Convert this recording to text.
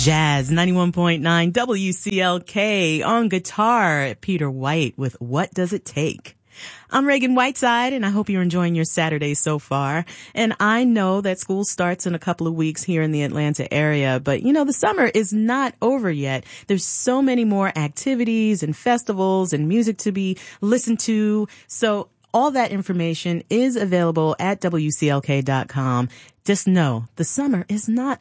Jazz 91.9 WCLK on guitar, Peter White with What Does It Take? I'm Reagan Whiteside, and I hope you're enjoying your Saturday so far. And I know that school starts in a couple of weeks here in the Atlanta area, but you know, the summer is not over yet. There's so many more activities and festivals and music to be listened to. So all that information is available at WCLK.com. Just know the summer is not